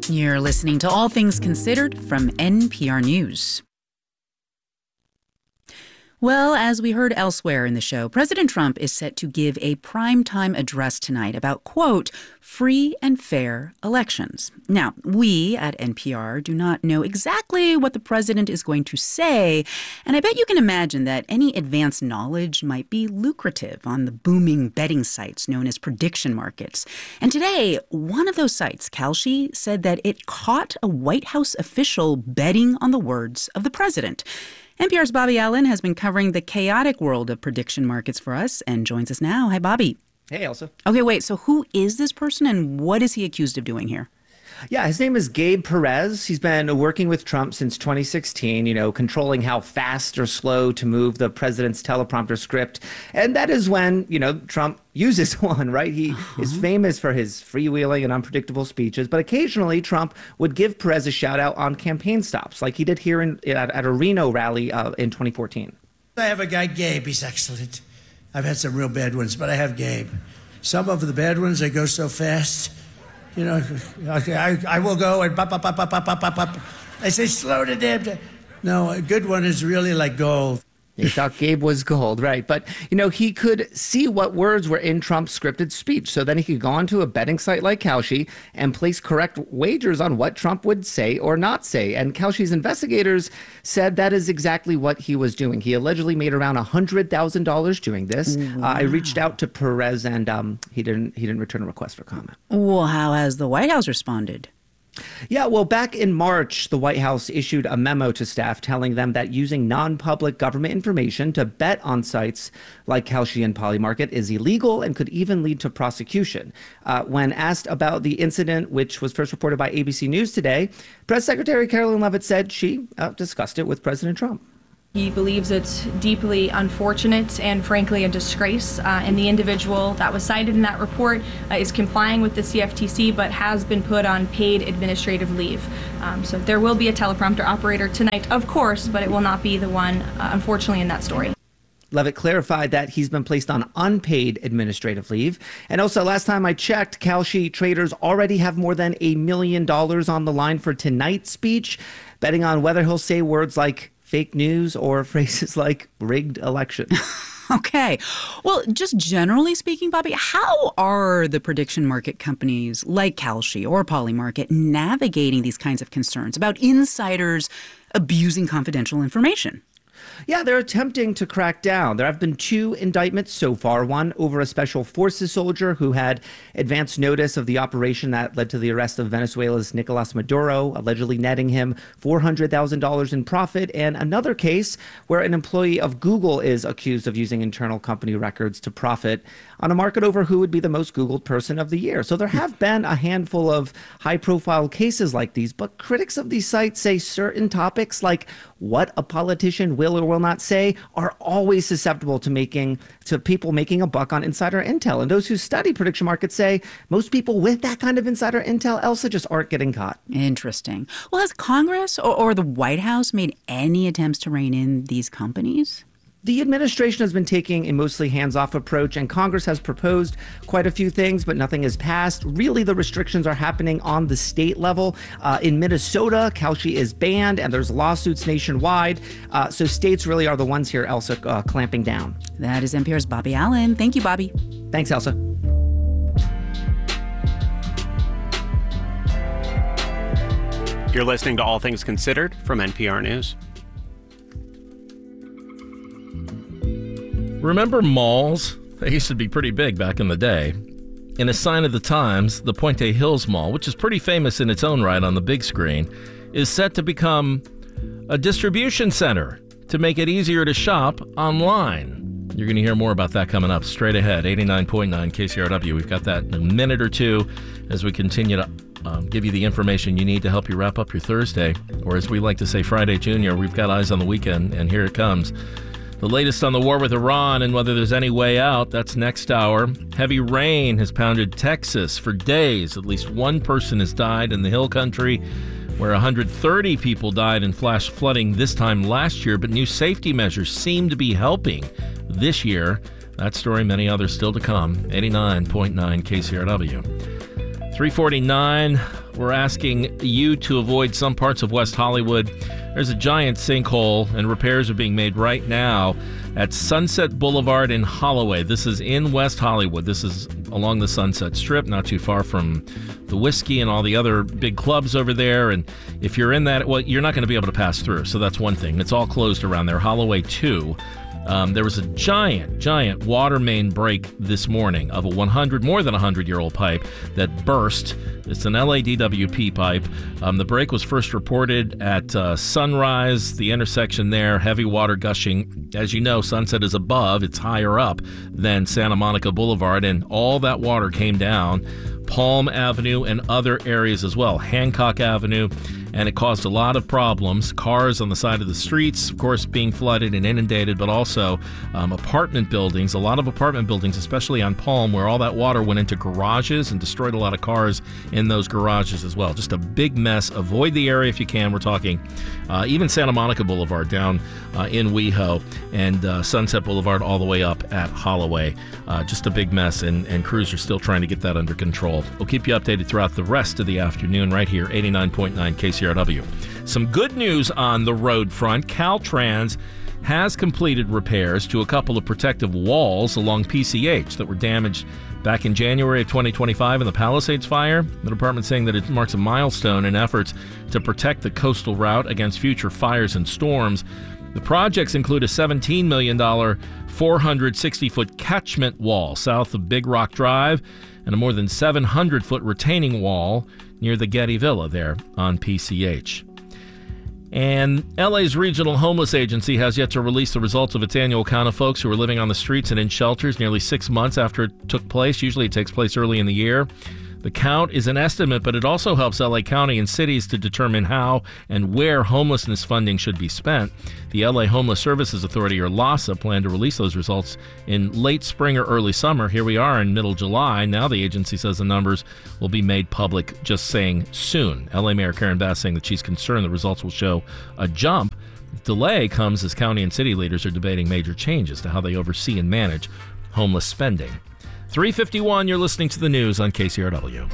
You're listening to All Things Considered from NPR News. Well, as we heard elsewhere in the show, President Trump is set to give a primetime address tonight about, quote, free and fair elections. Now, we at NPR do not know exactly what the president is going to say, and I bet you can imagine that any advanced knowledge might be lucrative on the booming betting sites known as prediction markets. And today, one of those sites, Kalshi, said that it caught a White House official betting on the words of the president. NPR's Bobby Allen has been covering the chaotic world of prediction markets for us and joins us now. Hi, Bobby. Hey, Elsa. Okay, wait, so who is this person and what is he accused of doing here? Yeah, his name is Gabe Perez. He's been working with Trump since 2016, controlling how fast or slow to move the president's teleprompter script. And that is when, Trump uses one, right? He is famous for his freewheeling and unpredictable speeches, but occasionally Trump would give Perez a shout out on campaign stops, like he did here at a Reno rally in 2014. I have a guy, Gabe. He's excellent. I've had some real bad ones, but I have Gabe. Some of the bad ones, they go so fast. I will go and pop. I say, slow the damn down. No, a good one is really like gold. He thought Gabe was gold, right? But, he could see what words were in Trump's scripted speech. So then he could go onto a betting site like Kalshi and place correct wagers on what Trump would say or not say. And Kalshi's investigators said that is exactly what he was doing. He allegedly made around $100,000 doing this. Wow. I reached out to Perez and he didn't return a request for comment. Well, how has the White House responded? Yeah, well, back in March, the White House issued a memo to staff telling them that using non-public government information to bet on sites like Kalshi and Polymarket is illegal and could even lead to prosecution. When asked about the incident, which was first reported by ABC News today, Press Secretary Karoline Leavitt said she discussed it with President Trump. He believes it's deeply unfortunate and, frankly, a disgrace. And the individual that was cited in that report is complying with the CFTC, but has been put on paid administrative leave. So there will be a teleprompter operator tonight, of course, but it will not be the one, unfortunately, in that story. Leavitt clarified that he's been placed on unpaid administrative leave. And also, last time I checked, Kalshi traders already have more than $1 million on the line for tonight's speech, betting on whether he'll say words like fake news or phrases like rigged election. Okay. Well, just generally speaking, Bobby, how are the prediction market companies like Kalshi or Polymarket navigating these kinds of concerns about insiders abusing confidential information? Yeah, they're attempting to crack down. There have been 2 indictments so far, one over a special forces soldier who had advance notice of the operation that led to the arrest of Venezuela's Nicolas Maduro, allegedly netting him $400,000 in profit, and another case where an employee of Google is accused of using internal company records to profit on a market over who would be the most Googled person of the year. So there have been a handful of high-profile cases like these, but critics of these sites say certain topics like what a politician will or will not say are always susceptible to people making a buck on insider intel. And those who study prediction markets say most people with that kind of insider intel, Elsa, just aren't getting caught. Interesting. Well, has Congress or the White House made any attempts to rein in these companies? The administration has been taking a mostly hands-off approach, and Congress has proposed quite a few things, but nothing has passed. Really, the restrictions are happening on the state level. In Minnesota, Kalshi is banned, and there's lawsuits nationwide. So states really are the ones here, Elsa, clamping down. That is NPR's Bobby Allen. Thank you, Bobby. Thanks, Elsa. You're listening to All Things Considered from NPR News. Remember malls? They used to be pretty big back in the day. In a sign of the times, the Puente Hills Mall, which is pretty famous in its own right on the big screen, is set to become a distribution center to make it easier to shop online. You're going to hear more about that coming up straight ahead. 89.9 KCRW. We've got that in a minute or two as we continue to give you the information you need to help you wrap up your Thursday, or as we like to say, Friday Junior. We've got eyes on the weekend, and here it comes. The latest on the war with Iran and whether there's any way out, that's next hour. Heavy rain has pounded Texas for days. At least one person has died in the Hill Country, where 130 people died in flash flooding this time last year, but new safety measures seem to be helping this year. That story, many others still to come. 89.9 KCRW. 3:49. we're asking you to avoid some parts of West Hollywood. There's a giant sinkhole, and repairs are being made right now at Sunset Boulevard in Holloway. This is in West Hollywood. This is along the Sunset Strip, not too far from the Whiskey and all the other big clubs over there. And if you're in that, well, you're not going to be able to pass through. So that's one thing. It's all closed around there. Holloway 2. There was a giant water main break this morning of a more than 100-year-old pipe that burst. It's an LADWP pipe. The break was first reported at Sunrise, the intersection there, heavy water gushing. As you know, Sunset is above, it's higher up than Santa Monica Boulevard, and all that water came down Palm Avenue and other areas as well, Hancock Avenue, and it caused a lot of problems. Cars on the side of the streets, of course, being flooded and inundated, but also apartment buildings, a lot of apartment buildings, especially on Palm, where all that water went into garages and destroyed a lot of cars in those garages as well. Just a big mess. Avoid the area if you can. We're talking even Santa Monica Boulevard down in WeHo and Sunset Boulevard all the way up at Holloway. Just a big mess, and crews are still trying to get that under control. We'll keep you updated throughout the rest of the afternoon right here, 89.9 KCRW. Some good news on the road front. Caltrans has completed repairs to a couple of protective walls along PCH that were damaged back in January of 2025 in the Palisades fire. The department saying that it marks a milestone in efforts to protect the coastal route against future fires and storms. The projects include a $17 million 460-foot catchment wall south of Big Rock Drive and a more than 700-foot retaining wall near the Getty Villa there on PCH. And LA's Regional Homeless Agency has yet to release the results of its annual count of folks who are living on the streets and in shelters nearly 6 months after it took place. Usually it takes place early in the year. The count is an estimate, but it also helps LA County and cities to determine how and where homelessness funding should be spent. The LA Homeless Services Authority, or LHSA, plan to release those results in late spring or early summer. Here we are in middle July. Now the agency says the numbers will be made public, just saying soon. LA Mayor Karen Bass saying that she's concerned the results will show a jump. The delay comes as county and city leaders are debating major changes to how they oversee and manage homeless spending. 3:51, you're listening to the news on KCRW.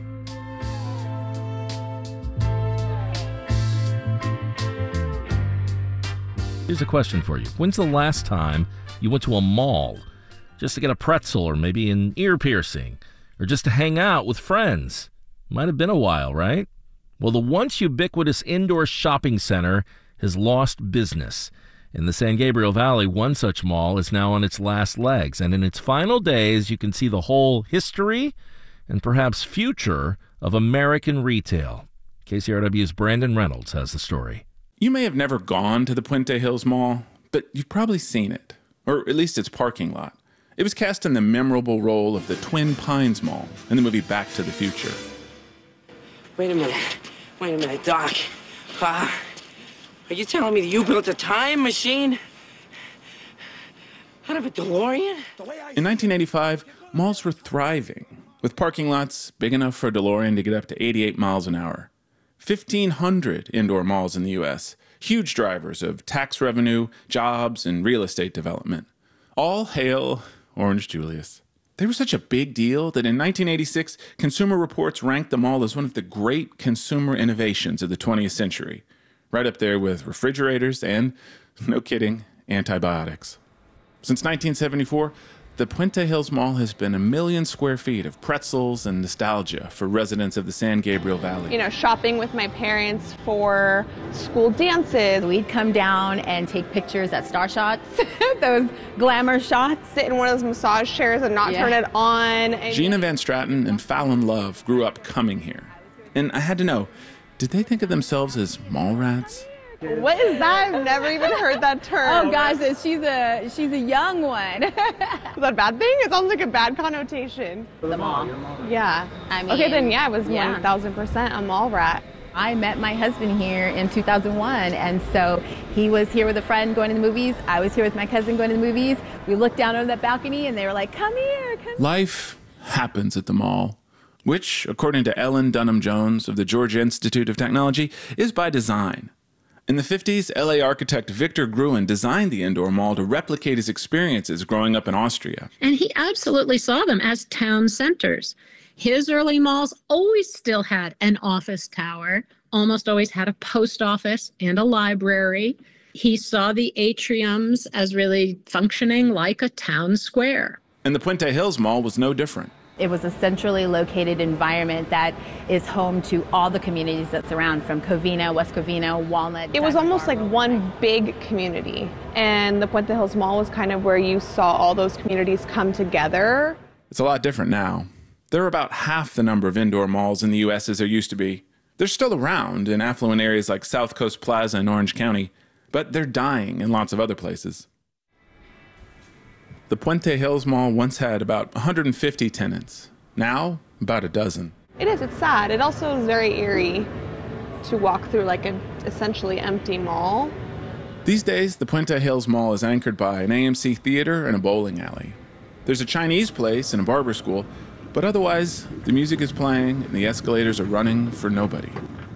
Here's a question for you. When's the last time you went to a mall just to get a pretzel or maybe an ear piercing or just to hang out with friends? Might have been a while, right? Well, the once ubiquitous indoor shopping center has lost business. In the San Gabriel Valley, one such mall is now on its last legs, and in its final days, you can see the whole history and perhaps future of American retail. KCRW's Brandon Reynolds has the story. You may have never gone to the Puente Hills Mall, but you've probably seen it, or at least its parking lot. It was cast in the memorable role of the Twin Pines Mall in the movie Back to the Future. Wait a minute, Doc. Are you telling me that you built a time machine out of a DeLorean? In 1985, malls were thriving, with parking lots big enough for a DeLorean to get up to 88 miles an hour. 1,500 indoor malls in the U.S., huge drivers of tax revenue, jobs, and real estate development. All hail Orange Julius. They were such a big deal that in 1986, Consumer Reports ranked the mall as one of the great consumer innovations of the 20th century. Right up there with refrigerators and, no kidding, antibiotics. Since 1974, the Puente Hills Mall has been 1 million square feet of pretzels and nostalgia for residents of the San Gabriel Valley. You know, shopping with my parents for school dances. We'd come down and take pictures at Star Shots, those glamour shots. Sit in one of those massage chairs and not turn it on. Gina Van Straten and Fallon Love grew up coming here. And I had to know, did they think of themselves as mall rats? What is that? I've never even heard that term. Oh gosh, she's a young one. Is that a bad thing? It sounds like a bad connotation. The mall. Yeah. I mean, okay, then I was 1,000% a mall rat. I met my husband here in 2001, and so he was here with a friend going to the movies. I was here with my cousin going to the movies. We looked down over that balcony, and they were like, "Come here, come." Life happens at the mall, which, according to Ellen Dunham Jones of the Georgia Institute of Technology, is by design. In the 50s, LA architect Victor Gruen designed the indoor mall to replicate his experiences growing up in Austria. And he absolutely saw them as town centers. His early malls always still had an office tower, almost always had a post office and a library. He saw the atriums as really functioning like a town square. And the Puente Hills Mall was no different. It was a centrally located environment that is home to all the communities that surround, from Covina, West Covina, Walnut. It was almost like one big community. And the Puente Hills Mall was kind of where you saw all those communities come together. It's a lot different now. There are about half the number of indoor malls in the U.S. as there used to be. They're still around in affluent areas like South Coast Plaza in Orange County, but they're dying in lots of other places. The Puente Hills Mall once had about 150 tenants. Now, about a dozen. It is, it's sad. It also is very eerie to walk through like an essentially empty mall. These days, the Puente Hills Mall is anchored by an AMC theater and a bowling alley. There's a Chinese place and a barber school, but otherwise, the music is playing and the escalators are running for nobody.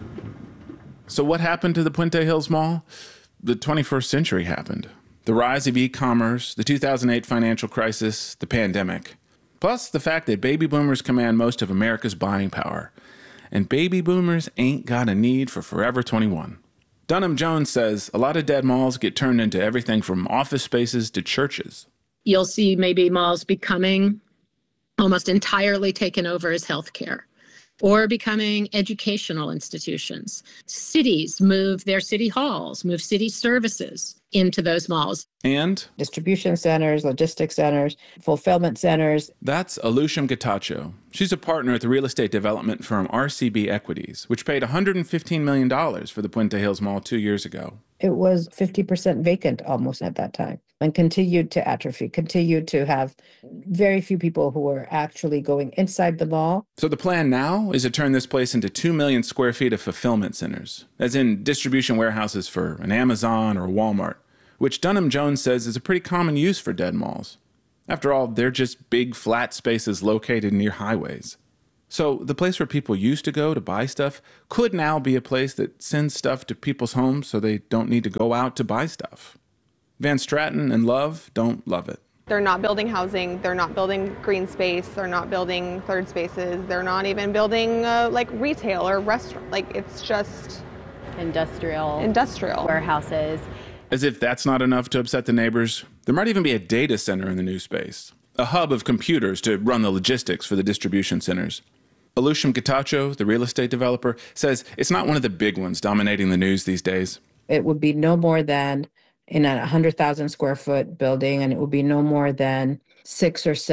So what happened to the Puente Hills Mall? The 21st century happened. The rise of e-commerce, the 2008 financial crisis, the pandemic. Plus the fact that baby boomers command most of America's buying power. And baby boomers ain't got a need for Forever 21. Dunham Jones says a lot of dead malls get turned into everything from office spaces to churches. You'll see maybe malls becoming almost entirely taken over as healthcare, or becoming educational institutions. Cities move their city halls, move city services into those malls. And distribution centers, logistics centers, fulfillment centers. That's Alusham Getachew. She's a partner at the real estate development firm RCB Equities, which paid $115 million for the Puente Hills Mall 2 years ago. It was 50% vacant almost at that time, and continued to atrophy, continued to have very few people who were actually going inside the mall. So the plan now is to turn this place into 2 million square feet of fulfillment centers, as in distribution warehouses for an Amazon or a Walmart, which Dunham Jones says is a pretty common use for dead malls. After all, they're just big flat spaces located near highways. So the place where people used to go to buy stuff could now be a place that sends stuff to people's homes so they don't need to go out to buy stuff. Van Stratton and Love don't love it. They're not building housing, they're not building green space, they're not building third spaces, they're not even building like retail or restaurant. Like it's just industrial warehouses. As if that's not enough to upset the neighbors, there might even be a data center in the new space, a hub of computers to run the logistics for the distribution centers. Alusham Getachew, the real estate developer, says it's not one of the big ones dominating the news these days. It would be no more than in a 100,000 square foot building, and it would be no more than 6 or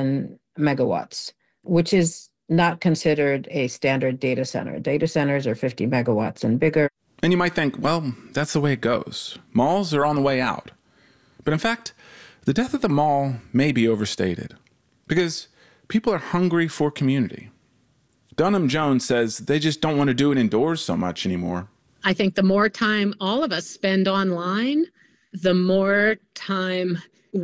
7 megawatts, which is not considered a standard data center. Data centers are 50 megawatts and bigger. And you might think, well, that's the way it goes. Malls are on the way out. But in fact, the death of the mall may be overstated, because people are hungry for community. Dunham Jones says they just don't want to do it indoors so much anymore. I think the more time all of us spend online, the more time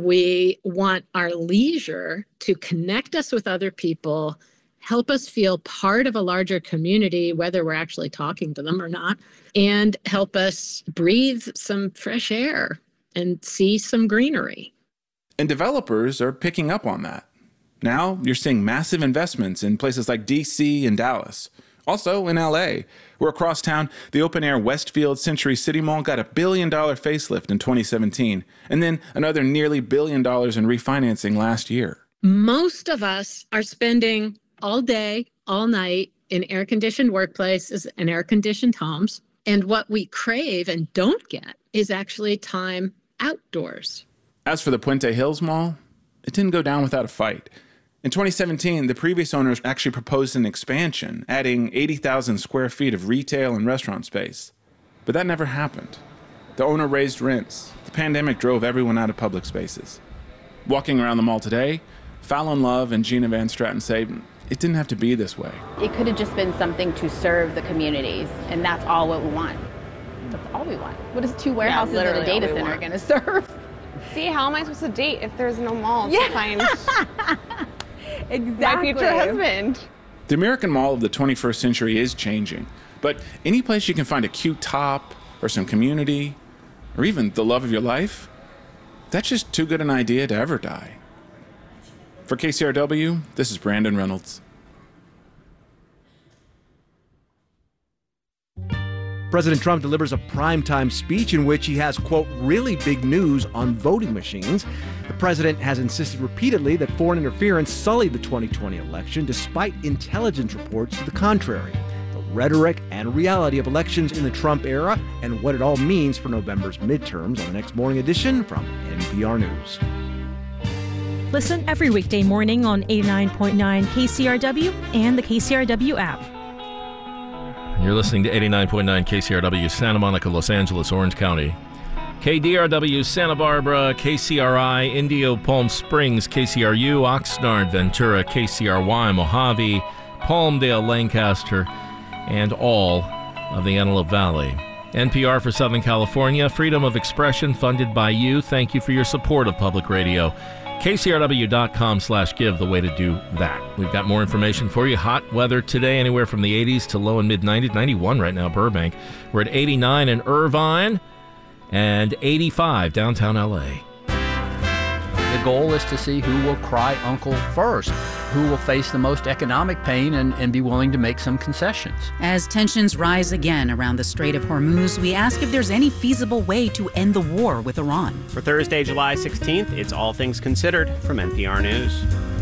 we want our leisure to connect us with other people, help us feel part of a larger community, whether we're actually talking to them or not, and help us breathe some fresh air and see some greenery. And developers are picking up on that. Now you're seeing massive investments in places like D.C. and Dallas. Also in L.A., where across town, the open-air Westfield Century City Mall got $1 billion facelift in 2017, and then another nearly $1 billion in refinancing last year. Most of us are spending all day, all night in air-conditioned workplaces and air-conditioned homes, and what we crave and don't get is actually time outdoors. As for the Puente Hills Mall, it didn't go down without a fight. In 2017, the previous owners actually proposed an expansion, adding 80,000 square feet of retail and restaurant space. But that never happened. The owner raised rents. The pandemic drove everyone out of public spaces. Walking around the mall today, Fallon Love and Gina Van Stratton say it didn't have to be this way. It could have just been something to serve the communities, and that's all what we want. That's all we want. What is 2 warehouses and a data center going to serve? See, how am I supposed to date if there's no mall to find exactly. my future husband? The American Mall of the 21st century is changing, but any place you can find a cute top or some community or even the love of your life, that's just too good an idea to ever die. For KCRW, this is Brandon Reynolds. President Trump delivers a primetime speech in which he has, quote, really big news on voting machines. The president has insisted repeatedly that foreign interference sullied the 2020 election, despite intelligence reports to the contrary. The rhetoric and reality of elections in the Trump era and what it all means for November's midterms on the next Morning Edition from NPR News. Listen every weekday morning on 89.9 KCRW and the KCRW app. You're listening to 89.9 KCRW, Santa Monica, Los Angeles, Orange County. KDRW, Santa Barbara, KCRI, Indio, Palm Springs, KCRU, Oxnard, Ventura, KCRY, Mojave, Palmdale, Lancaster, and all of the Antelope Valley. NPR for Southern California, freedom of expression funded by you. Thank you for your support of public radio. KCRW.com/give, the way to do that. We've got more information for you. Hot weather today, anywhere from the 80s to low and mid-90s. 91 right now, Burbank. We're at 89 in Irvine and 85 downtown LA. The goal is to see who will cry uncle first, who will face the most economic pain and be willing to make some concessions. As tensions rise again around the Strait of Hormuz, we ask if there's any feasible way to end the war with Iran. For Thursday, July 16th, it's All Things Considered from NPR News.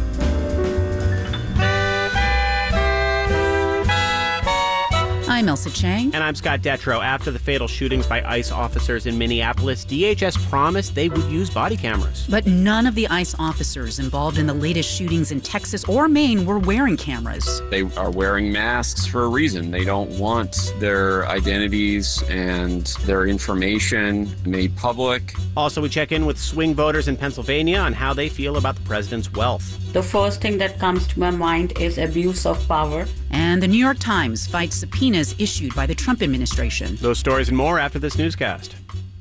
I'm Elsa Chang. And I'm Scott Detrow. After the fatal shootings by ICE officers in Minneapolis, DHS promised they would use body cameras. But none of the ICE officers involved in the latest shootings in Texas or Maine were wearing cameras. They are wearing masks for a reason. They don't want their identities and their information made public. Also, we check in with swing voters in Pennsylvania on how they feel about the president's wealth. The first thing that comes to my mind is abuse of power. And the New York Times fights subpoenas issued by the Trump administration. Those stories and more after this newscast.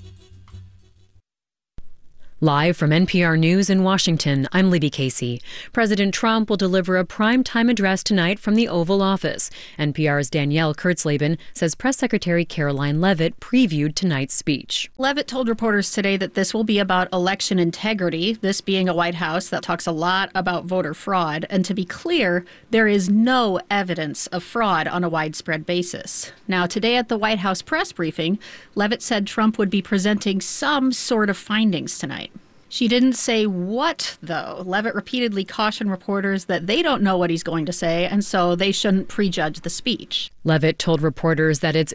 Live from NPR News in Washington, I'm Libby Casey. President Trump will deliver a primetime address tonight from the Oval Office. NPR's Danielle Kurtzleben says Press Secretary Caroline Leavitt previewed tonight's speech. Leavitt told reporters today that this will be about election integrity, this being a White House that talks a lot about voter fraud. And to be clear, there is no evidence of fraud on a widespread basis. Now, today at the White House press briefing, Leavitt said Trump would be presenting some sort of findings tonight. She didn't say what, though. Leavitt repeatedly cautioned reporters that they don't know what he's going to say, and so they shouldn't prejudge the speech. Leavitt told reporters that it's